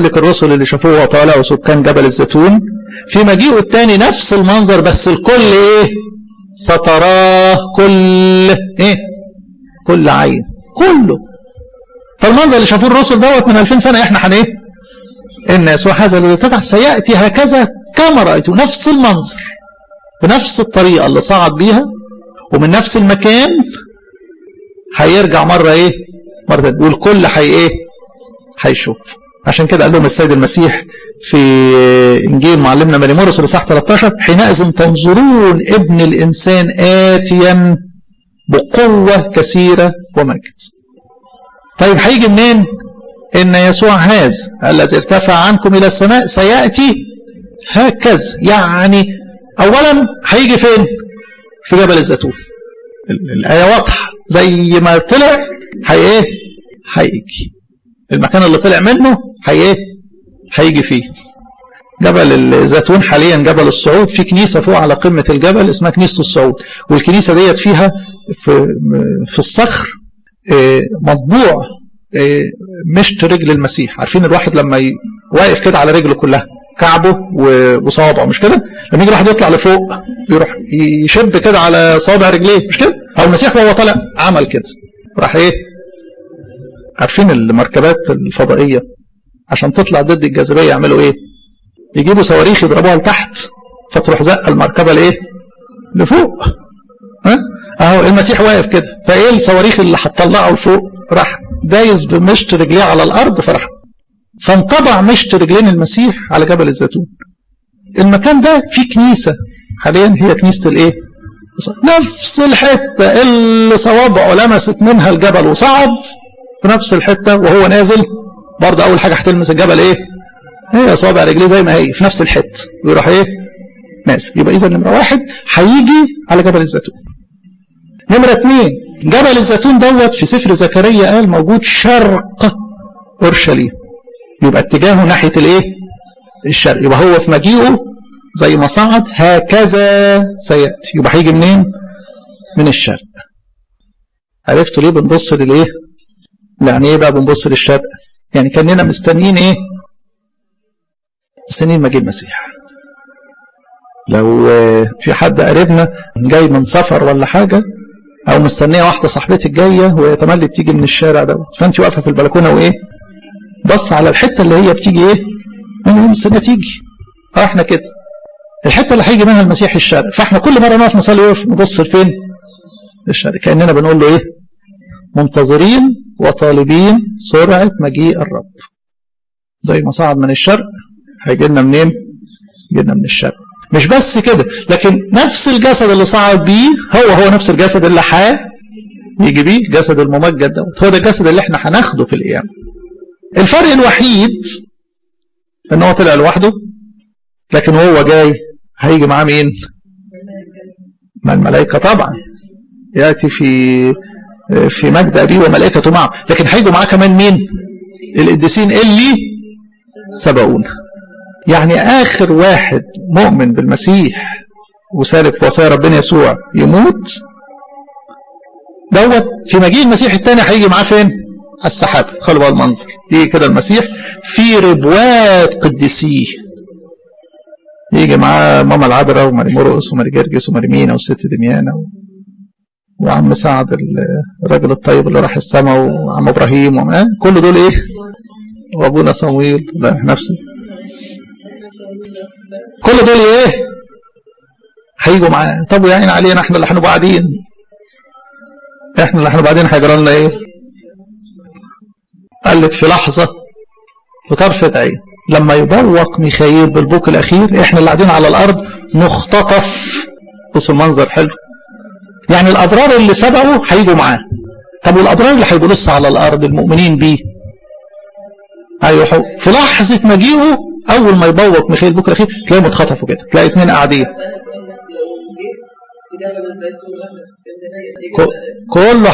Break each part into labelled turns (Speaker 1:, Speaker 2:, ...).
Speaker 1: لك الرسل اللي شافوه وطالع وسكان جبل الزيتون. في مجيئه الثاني نفس المنظر، بس الكل ايه؟ ستراه كل ايه؟ كل عين، كله. فالمنظر اللي شافوه الرسل دوت من 2000 سنه احنا ايه؟ الناس. وهذا الذي ارتفع سياتي هكذا كما رايته، نفس المنظر بنفس الطريقه اللي صعد بيها ومن نفس المكان هيرجع مره ايه؟ مره تقول كل ايه؟ هيشوف. عشان كده قال لهم السيد المسيح في انجيل معلمنا ماري مرقس الاصحاح 13: حينئذ تنظرون ابن الانسان اتيا بقوه كثيره ومجد. طيب هيجي منين؟ ان يسوع هذا الذي ارتفع عنكم الى السماء سياتي هكذا. يعني اولا هيجي فين؟ في جبل الزيتون. الايه واضحه، زي ما طلع هيجي المكان اللي طلع منه هيجي فيه. جبل الزيتون حاليا جبل الصعود، في كنيسه فوق على قمه الجبل اسمها كنيسه الصعود، والكنيسه ديت فيها في الصخر مطبوع مشط رجل المسيح. عارفين الواحد لما واقف كده على رجله كلها، كعبه وصوابعه، مش كده؟ لما يجي الواحد يطلع لفوق بيروح يشب كده على صوابع رجليه، مش كده؟ او المسيح وهو طالع عمل كده، راح عارفين المركبات الفضائيه عشان تطلع ضد الجاذبيه يعملوا ايه؟ يجيبوا صواريخ يضربوها لتحت فتروح زق المركبه لفوق. ها؟ اهو المسيح واقف كده، فايه الصواريخ اللي هتطلعه لفوق؟ راح دايس بمشط رجليه على الارض، فانطبع مشط رجلين المسيح على جبل الزيتون. المكان ده فيه كنيسه حاليا، هي كنيسه نفس الحته اللي صوابعه لمست منها الجبل وصعد، في نفس الحته وهو نازل برضه اول حاجه هتلمس الجبل هي صوابع رجليه زي ما هي في نفس الحته، ويروح نازل. يبقى اذا نمره واحد هيجي على جبل الزيتون. نمره اثنين، جبل الزيتون دوت في سفر زكريا قال موجود شرق اورشليم، يبقى اتجاهه ناحيه الشرق. يبقى هو في مجيئه زي ما صعد هكذا سياتي، يبقى هيجي منين؟ من الشرق. عرفتوا ليه بنبص يعني ايه بقى بنبص للشرق؟ يعني كاننا مستنيين مستنيين مجيء المسيح. لو في حد قريبنا جاي من سفر ولا حاجه، او مستنيه واحده صاحبتك جايه وهي تملي بتيجي من الشارع دوت، فانت واقفه في البلكونه بص على الحته اللي هي بتيجي من مستنيه تيجي. احنا كده الحته اللي هيجي منها المسيح الشرق، فاحنا كل مره نقف نصلي نبص لفين؟ للشرق، كاننا بنقول له منتظرين وطالبين سرعه مجيء الرب. زي ما صعد من الشرق هيجي لنا منين؟ يجي لنا من الشرق. مش بس كده، لكن نفس الجسد اللي صعد بيه هو نفس الجسد اللي يجي بيه، جسد الممجد دوت، هو ده الجسد اللي احنا هناخده في القيامه. الفرق الوحيد ان هو طلع لوحده، لكن هو جاي هيجي معاه مين؟ مع الملائكه طبعا، ياتي في مجد ابيه وملائكته معه، لكن هيجوا معاه كمان مين؟ القديسين اللي سبقونا. يعني اخر واحد مؤمن بالمسيح وسالك في وصايا ربنا يسوع يموت دوت، في مجيء المسيح الثاني هيجي معاه فين؟ على السحاب. تخيلوا بقى المنظر، يجي كده المسيح في ربوات قديسيه، يجي معاه ماما العذراء وماري مرقس وماري جرجس وماري مينا والست دميانة وعم سعد الراجل الطيب اللي راح السماء، وعم ابراهيم كل دول وابونا صمويل نفسه، كل دول هيجوا معاه. طب ويعين علينا احنا اللي هنبقى قاعدين، هيجرى لنا قال لك في لحظه، في طرفه عين، لما يبوق ميخائيل بالبوق الاخير، احنا اللي قاعدين على الارض نختطف. بصوا المنظر حلو، يعني الابرار اللي سبقوا هيجوا معاه. طب والابرار اللي هيجوا لسه على الارض المؤمنين بيه هيروحوا في لحظه مجيئه، اول ما يبوق ميخائيل البوق الاخير تلاقيهم اتخطفوا كده، تلاقي اثنين قاعدين كله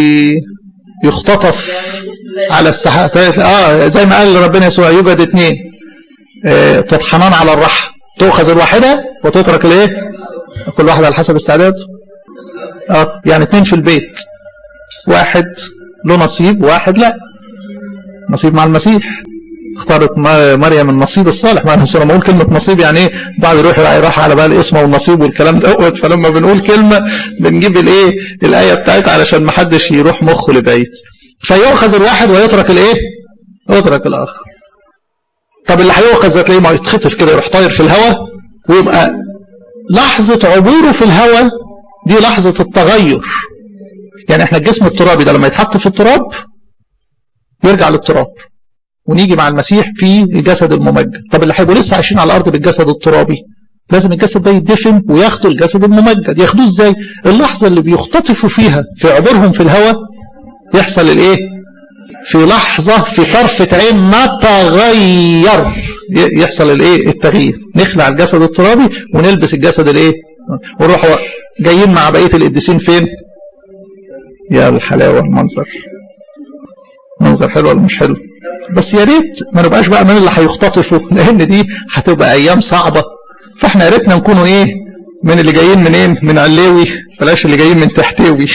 Speaker 1: يختطف على السحاب. زي ما قال ربنا يسوع يوجد اثنين تطحنان على الرحى، تؤخذ الواحده وتترك كل واحد على حسب استعداده. يعني اثنين في البيت، واحد له نصيب وواحد لا، نصيب مع المسيح. اختارت مريم النصيب الصالح. ما انا لما اقول كلمه نصيب يعني ايه؟ بعد يروح على بقى الاسم والنصيب والكلام ده. فلما بنقول كلمه بنجيب الايه؟ الايه بتاعتها علشان ما حدش يروح مخه لبعيد. فيؤخذ الواحد ويترك الايه؟ يترك الاخر. طب اللي هيؤخذ هتلاقيه ما يتخطف كده يروح طاير في الهواء، ويبقى لحظه عبوره في الهواء دي لحظه التغير. يعني احنا الجسم الترابي ده لما يتحط في التراب يرجع للتراب، ونيجي مع المسيح في الجسد الممجد. طب اللي هيبقوا لسه عايشين على الارض بالجسد الترابي لازم الجسد ده يدفن وياخدوا الجسد الممجد. ياخدوه ازاي؟ اللحظه اللي بيختطفوا فيها في عبورهم في الهواء يحصل الايه؟ في لحظه في طرفه عين نتغير، يحصل الايه؟ التغيير. نخلع الجسد الترابي ونلبس الجسد الايه؟ ونروح جايين مع بقيه القديسين فين؟ يا الحلاوه المنظر. منظر حلو ولا مش حلو؟ بس يا ريت ما نبقاش بقى من اللي هيختطفوا، لان دي هتبقى ايام صعبه. فاحنا يا ريتنا نكونوا ايه؟ من اللي جايين منين؟ من علوي، بلاش اللي جايين من تحتوي.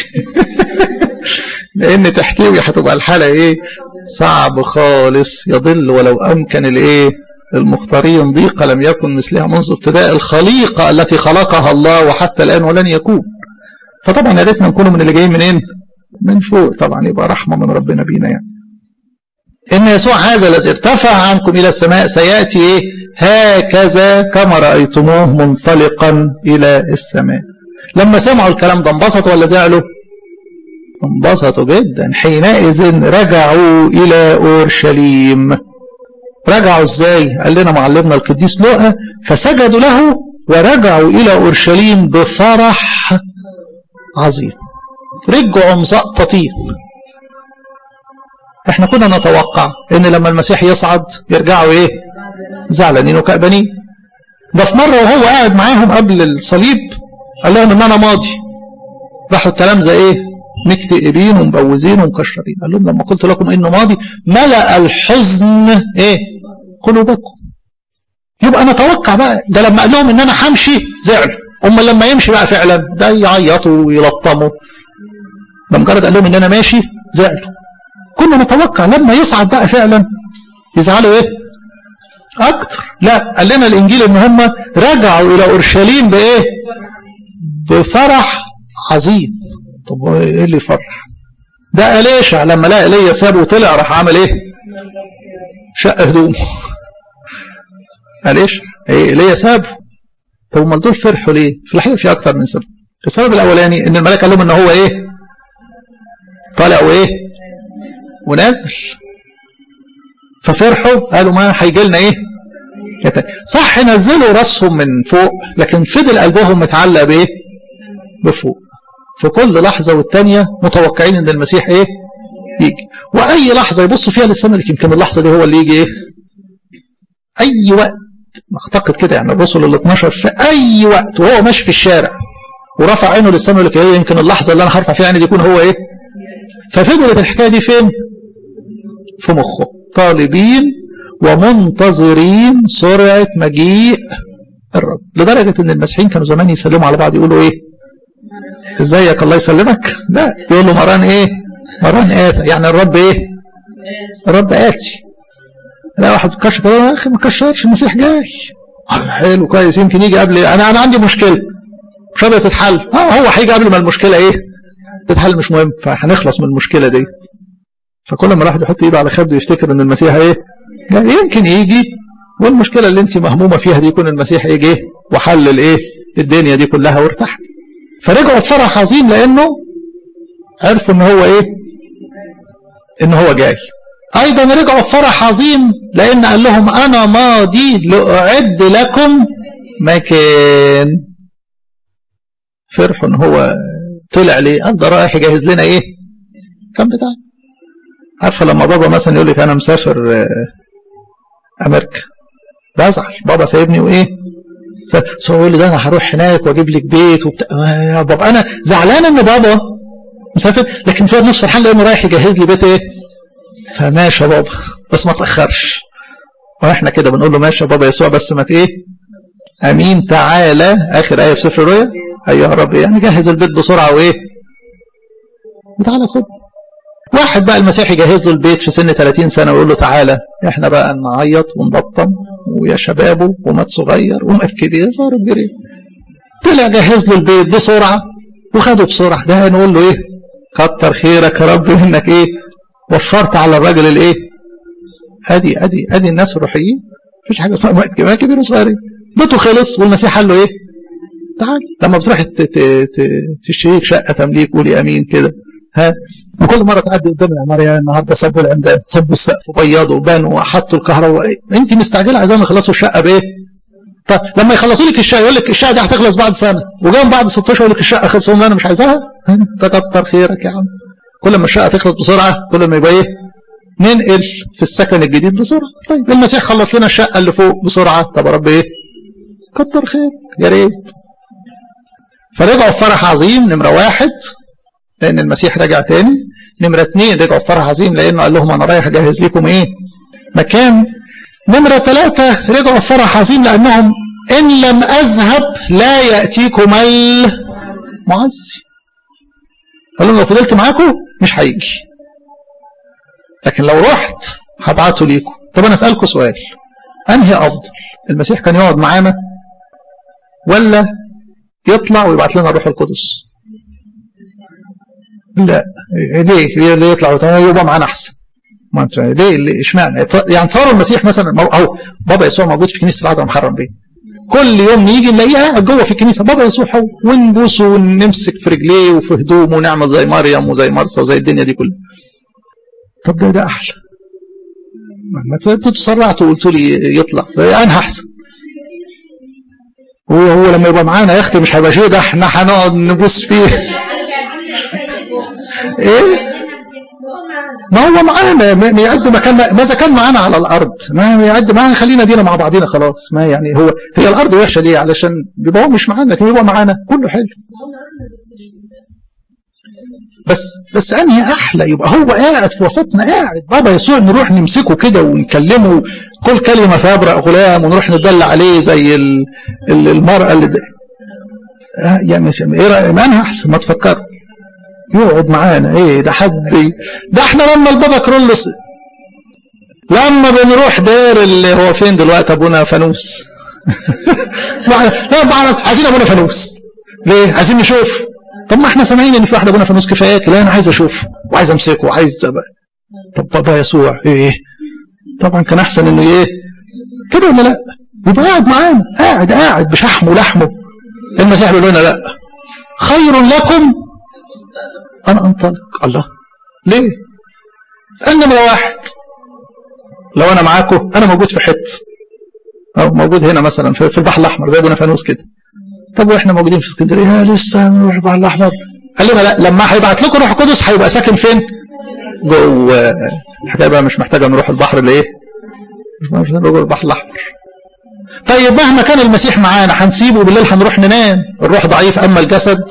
Speaker 1: لان تحتوي هتبقى الحاله ايه؟ صعب خالص. يضل ولو امكن الايه؟ المختارين ضيقه لم يكن مثلها منذ ابتداء الخليقه التي خلقها الله وحتى الان ولن يكون. فطبعا يا ريتنا نكونوا من اللي جايين منين؟ من فوق. طبعا يبقى رحمه من ربنا بينا يعني. إن يسوع هذا الذي ارتفع عنكم إلى السماء سيأتي إيه؟ هكذا كما رأيتموه منطلقا إلى السماء. لما سمعوا الكلام ده انبسطوا ولا زعلوا؟ انبسطوا جدا. حينئذ رجعوا إلى أورشليم. رجعوا إزاي؟ قال لنا معلمنا القديس لوقا فسجدوا له ورجعوا إلى أورشليم بفرح عظيم. رجعوا مسقطين. احنا كنا نتوقع ان لما المسيح يصعد يرجعوا ايه؟ زعلانين وكأبانين. ده في مره وهو قاعد معاهم قبل الصليب قال لهم ان انا ماضي. راحوا الكلام زي ايه؟ مكتئبين ومبوزين ومكشرين. قال لهم لما قلت لكم انه ماضي ملأ الحزن ايه؟ قلوبكم. يبقى نتوقع بقى ده لما قال لهم ان انا همشي زعلوا. اما لما يمشي بقى فعلا ده يعيطوا ويلطموا. ده مجرد قال لهم ان انا ماشي زعلوا. كنا نتوقع لما يصعد بقى فعلا يزعلوا ايه؟ اكتر. لا، قال لنا الانجيل ان هم رجعوا الى اورشليم بايه؟ بفرح عظيم. طب ايه اللي يفرح؟ ده أليشع لما لقى ايليا سابه وطلع راح عمل ايه؟ شق هدومه. أليشع ايليا سابه. طب امال دول فرحوا ليه؟ في الحقيقه في اكتر من سبب. السبب الاولاني ان الملاك قال لهم ان هو ايه؟ طالع وايه؟ ونازل. ففرحوا قالوا ما هيجي لنا ايه؟ صح نزلوا راسهم من فوق لكن فضل قلبهم متعلق بايه؟ بفوق. في كل لحظه والثانيه متوقعين ان المسيح ايه؟ يجي. واي لحظه يبصوا فيها للسماء لكن يمكن اللحظه دي هو اللي يجي ايه؟ اي وقت. اعتقد كده يعني الرسل ال12 في اي وقت وهو ماشي في الشارع ورفع عينه للسماء لك ايه؟ يمكن اللحظه اللي انا هرفع فيها عيني دي يكون هو ايه؟ ففضلت الحكايه دي فين؟ في مخه. طالبين ومنتظرين سرعه مجيء الرب. لدرجه ان المسيحيين كانوا زمان يسلموا على بعض يقولوا ايه؟ ازيك الله يسلمك؟ لا، يقولوا مران ايه؟ مران آتى. يعني الرب ايه؟ الرب آتي. لا واحد كشف يا اخي ما كشفش المسيح جاي. حلو كويس يمكن يجي قبل. انا عندي مشكله مش قادره تتحل. هو هيجي قبل ما المشكله ايه؟ تتحل. مش مهم. فهنخلص من المشكله دي. فكل ما الواحد يحط ايده على خده يفتكر ان المسيح ايه؟ يمكن يجي والمشكله اللي انت مهمومه فيها دي يكون المسيح يجي وحل الايه؟ الدنيا دي كلها وارتاح. فرجعوا بفرح عظيم لانه عرفوا ان هو ايه؟ ان هو جاي. ايضا رجعوا بفرح عظيم لان قال لهم انا ماضي لاعد لكم مكان. فرحوا ان هو طلع ليه؟ قال ده رايح يجهز لنا ايه؟ كان بتاعنا. عارفه لما بابا مثلا يقول لك انا مسافر امريكا بزعل. بابا سايبني وايه؟ يقول لي ده انا هروح هناك واجيب لك بيت وبتاع. يا بابا انا زعلان ان بابا مسافر لكن في نفس الحال لانه رايح يجهز لي بيت ايه؟ فماشي يا بابا بس ما تاخرش. واحنا كده بنقول له ماشي يا بابا يسوع بس ما ايه؟ امين تعالى. اخر ايه في سفر الرؤيا ايها رب يعني جهز البيت بسرعه وايه؟ وتعالى خد. واحد بقى المسيح يجهز له البيت في سن 30 سنة ويقول له تعالى احنا بقى نعيط ونبطن ويا شبابه ومات صغير ومات كبير صار كبير، طلع جهز له البيت بسرعة وخده بسرعة، ده نقول له ايه؟ كتر خيرك يا رب انك ايه؟ وفرت على الراجل الايه؟ ادي الناس الروحيين، مفيش حاجة اسمها وقت كبير وصغيرين. بيته خلص والمسيح قال له ايه؟ تعال لما بتروح تشتريك شقة تمليك قولي امين كده، ها، وكل مرة تعدي قدام العمارة يا النهارده سبوا العمدان، سبوا السقف وبيضوا وبانوا وحطوا الكهرباء، انت مستعجلة عايزاهم يخلصوا الشقة بايه؟ طب لما يخلصوا لك الشقة يقول لك الشقة دي هتخلص بعد سنة، وجاهم بعد 6 اشهر يقول لك الشقة خلصت وانا مش عايزاها، انت كتر خيرك يا عم. كل ما الشقة تخلص بسرعة كل ما يبقى ايه؟ ننقل في السكن الجديد بسرعة. طيب المسيح خلص لنا الشقة اللي فوق بسرعة، طب يا رب ايه؟ كتر خيرك يا ريت. فرجعوا بفرح عظيم، نمرة 1 لأن المسيح رجع تاني، نمرة 2 رجعوا بفرح عظيم لأنه قال لهم أنا رايح أجهز لكم إيه؟ مكان. نمرة 3 رجعوا بفرح عظيم لأنهم إن لم أذهب لا يأتيكم المعزي. قال لهم لو فضلت معاكم مش هيجي، لكن لو رحت هبعته ليكم. طب أنا أسألكم سؤال، أنهي أفضل؟ المسيح كان يقعد معانا ولا يطلع ويبعت لنا الروح القدس؟ لا، ليه يطلع ويبقى معانا احسن؟ ما انت ليه اشمعنى؟ يعني تصوروا المسيح مثلا او بابا يسوع موجود في كنيسه العذراء محرم بيه، كل يوم نيجي نلاقيه قاعد جوه في الكنيسه بابا يسوع، ونبوسه ونمسك في رجليه وفي هدومه ونعمل زي مريم وزي مرسى وزي الدنيا دي كلها. طب ده احلى. ما انتوا تسرعتوا وقلتوا لي يطلع، انا احسن. هو لما يبقى معانا يا اختي مش هيبقى شيء، ده احنا هنقعد نبص فيه. ايه؟ ما هو معانا يعد مكان، ماذا كان معانا على الارض؟ ما يعد معانا، خلينا دينا مع بعضينا خلاص. ما يعني هي الارض وحشه ليه؟ علشان بيبقى هو مش معانا، لكن يبقى معانا كله حلو. بس انهي احلى؟ يبقى هو قاعد في وسطنا، قاعد بابا يسوع نروح نمسكه كده ونكلمه كل كلمه فيبرأ غلام، ونروح ندل عليه زي المرأة اللي يعني ايه رأي؟ ما انهي احسن؟ ما تفكروا يقعد معانا ايه ده حد؟ ده احنا لما البابا كرولوس لما بنروح دير اللي هو فين دلوقتي ابونا فانوس لا بعرف عايزين ابونا فانوس ليه؟ عايزين نشوف. طب ما احنا سامعين ان في واحد ابونا فانوس كفايه، لا انا عايز اشوفه وعايز امسكه وعايز. طب بابا يسوع ايه؟ طبعا كان احسن انه ايه كده ولا لا؟ يبقى قاعد معانا، قاعد بشحمه ولحمه. المسيح بيقول لنا لا، خير لكم أن أنطلق. الله ليه؟ قال نمرة 1 لو أنا معاكم، أنا موجود في حتة أو موجود هنا مثلا في البحر الأحمر زي ابونا فانوس كده. طب وإحنا موجودين في اسكندرية لسه نروح البحر الأحمر؟ قال لنا لا، لما هيبعت لكم روح القدس هيبقى ساكن فين؟ جوه. الحكاية بقى مش محتاجة نروح البحر ليه؟ مش نروح البحر الأحمر. طيب مهما كان المسيح معانا هنسيبه بالليل هنروح ننام؟ الروح ضعيف أما الجسد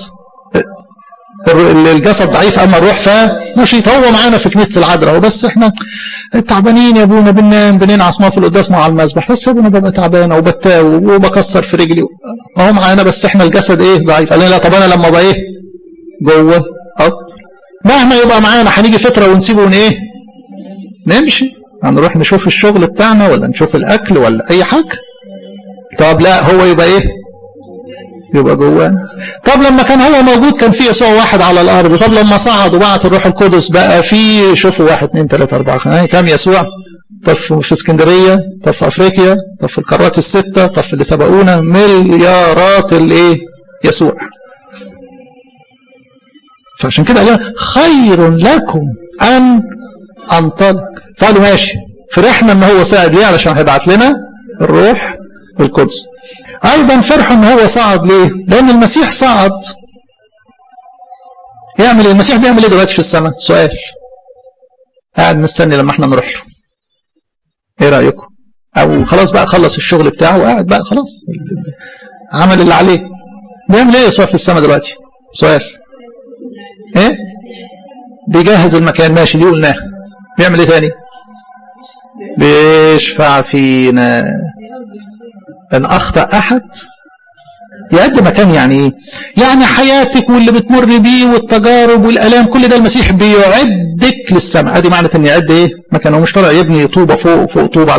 Speaker 1: ضعيف اما الروح فنشيط. هو معانا في كنيسه العذراء وبس احنا تعبانين يا ابونا، بننعس ما في القداس مع المذبح، بس ابونا ببقى تعبان وبتاوي وبكسر في رجلي، اهو معانا بس احنا الجسد ايه ضعيف. قال لي لا، طب انا لما ابقى ايه جوه اكتر، مهما يبقى معانا هنيجي فتره ونسيبه ايه نمشي، هنروح نشوف الشغل بتاعنا ولا نشوف الاكل ولا اي حاجه. طب لا، هو يبقى ايه؟ يبقى جواه. طب لما كان هو موجود كان في يسوع واحد على الارض، طب لما صعد وبعت الروح القدس بقى في شوفوا 1 2 3 4 5 كام يسوع؟ طب في اسكندريه، طب في افريقيا، طب في القارات ال6، طب في اللي سبقونا مليارات الايه يسوع. فعشان كده قال خير لكم ان انطلق. فقالوا ماشي، فرحنا ان هو صعد ليه؟ علشان هيبعت لنا الروح القدس. ايضا فرحوا ان هو صعد ليه؟ لان المسيح صعد يعمل ايه؟ المسيح بيعمل ايه دلوقتي في السماء؟ سؤال. قاعد مستني لما احنا نروح له. ايه رايكم؟ او خلاص بقى خلص الشغل بتاعه وقاعد بقى خلاص عمل اللي عليه. بيعمل ايه يسوع في السماء دلوقتي؟ سؤال. ايه؟ بيجهز المكان، ماشي دي قلناها. بيعمل ايه تاني؟ بيشفع فينا. ان اخطأ احد يعد مكان يعني ايه؟ يعني حياتك واللي بتمر بيه والتجارب والالام كل ده المسيح بيعدك للسماء. ادي معنى ان يعد ايه؟ مكان. هو مش طالع يبني طوبه فوق طوبه